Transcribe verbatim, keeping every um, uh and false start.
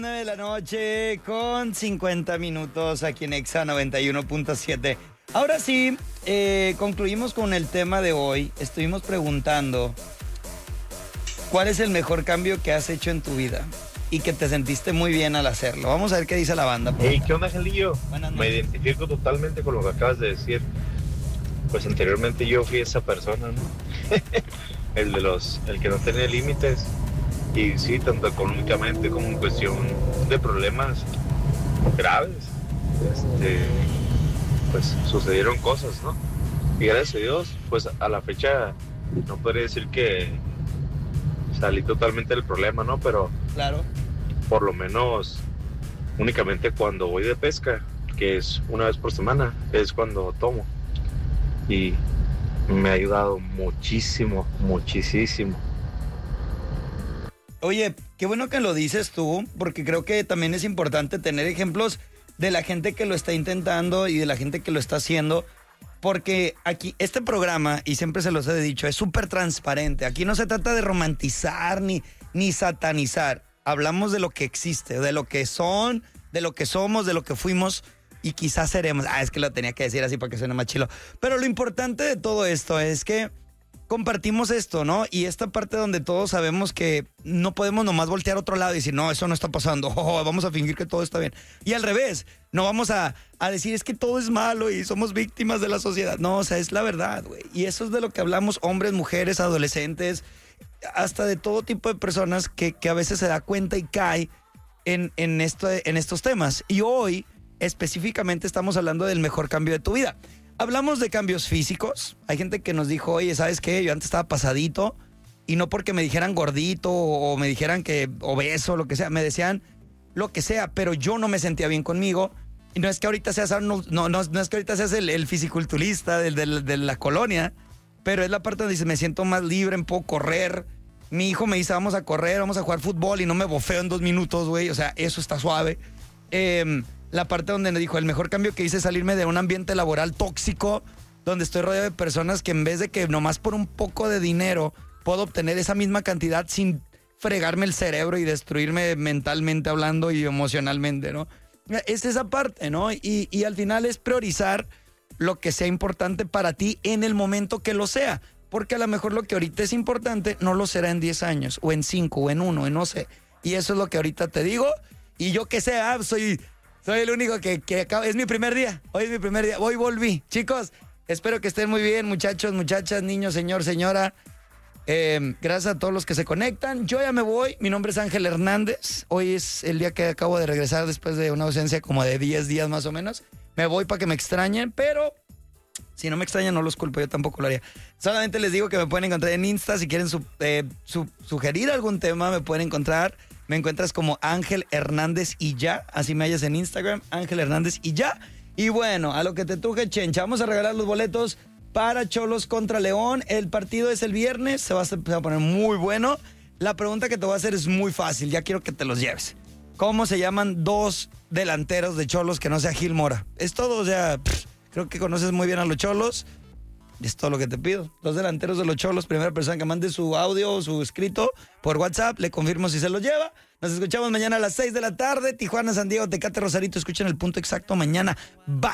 nueve de la noche con cincuenta minutos aquí en Exa noventa y uno punto siete. Ahora sí, eh, concluimos con el tema de hoy. Estuvimos preguntando ¿cuál es el mejor cambio que has hecho en tu vida? Y que te sentiste muy bien al hacerlo. Vamos a ver qué dice la banda. Hey, ¿qué onda, Angelillo? Buenas Me noches. identifico totalmente con lo que acabas de decir. Pues anteriormente yo fui esa persona, ¿no? el de los, el que no tenía límites. Y sí, tanto económicamente como en cuestión de problemas graves. Este, pues sucedieron cosas, ¿no? Y gracias a Dios, pues a la fecha no podría decir que salí totalmente del problema, ¿no? Pero Claro. por lo menos únicamente cuando voy de pesca, que es una vez por semana, es cuando tomo. Y me ha ayudado muchísimo, muchísimo. Oye, qué bueno que lo dices tú, porque creo que también es importante tener ejemplos de la gente que lo está intentando y de la gente que lo está haciendo, porque aquí este programa, y siempre se los he dicho, es súper transparente. Aquí no se trata de romantizar ni, ni satanizar. Hablamos de lo que existe, de lo que son, de lo que somos, de lo que fuimos y quizás seremos. Ah, es que lo tenía que decir así para que suene más chilo. Pero lo importante de todo esto es que compartimos esto, ¿no? Y esta parte donde todos sabemos que no podemos nomás voltear a otro lado y decir, no, eso no está pasando, oh, vamos a fingir que todo está bien. Y al revés, no vamos a, a decir, es que todo es malo y somos víctimas de la sociedad. No, o sea, es la verdad, güey. Y eso es de lo que hablamos hombres, mujeres, adolescentes, hasta de todo tipo de personas que, que a veces se da cuenta y cae en, en, esto, en estos temas. Y hoy, específicamente, estamos hablando del mejor cambio de tu vida. Hablamos de cambios físicos. Hay gente que nos dijo, oye, ¿sabes qué? Yo antes estaba pasadito y no porque me dijeran gordito o me dijeran que obeso, lo que sea, me decían lo que sea, pero yo no me sentía bien conmigo. Y no es que ahorita seas, no, no, no es que ahorita seas el, el fisiculturista del, del, de la colonia, pero es la parte donde dice, me siento más libre, puedo correr. Mi hijo me dice, vamos a correr, vamos a jugar fútbol y no me bofeo en dos minutos, güey. O sea, eso está suave. Eh... La parte donde me dijo, el mejor cambio que hice es salirme de un ambiente laboral tóxico, donde estoy rodeado de personas que en vez de que nomás por un poco de dinero puedo obtener esa misma cantidad sin fregarme el cerebro y destruirme mentalmente hablando y emocionalmente, ¿no? Es esa parte, ¿no? Y, y al final es priorizar lo que sea importante para ti en el momento que lo sea, porque a lo mejor lo que ahorita es importante no lo será en diez años, o en cinco, o en uno, o en no sé. Y eso es lo que ahorita te digo, y yo que sé, ah, soy... Soy el único que, que acaba. Es mi primer día. Hoy es mi primer día. Hoy volví. Chicos, espero que estén muy bien, muchachos, muchachas, niños, señor, señora. Eh, gracias a todos los que se conectan. Yo ya me voy. Mi nombre es Ángel Hernández. Hoy es el día que acabo de regresar después de una ausencia como de diez días más o menos. Me voy para que me extrañen, pero si no me extrañan, no los culpo. Yo tampoco lo haría. Solamente les digo que me pueden encontrar en Insta. Si quieren su, eh, su, sugerir algún tema, me pueden encontrar. Me encuentras como Ángel Hernández y ya. Así me hallas en Instagram, Ángel Hernández y ya. Y bueno, a lo que te truje, Chencha. Vamos a regalar los boletos para Cholos contra León. El partido es el viernes. Se va a, se va a poner muy bueno. La pregunta que te voy a hacer es muy fácil. Ya quiero que te los lleves. ¿Cómo se llaman dos delanteros de Cholos que no sea Gil Mora? Es todo, o sea, pff, creo que conoces muy bien a los Cholos. Es todo lo que te pido. Dos delanteros de los Cholos, primera persona que mande su audio o su escrito por WhatsApp, le confirmo si se los lleva. Nos escuchamos mañana a las seis de la tarde. Tijuana, San Diego, Tecate, Rosarito. Escuchen el punto exacto mañana. Bye.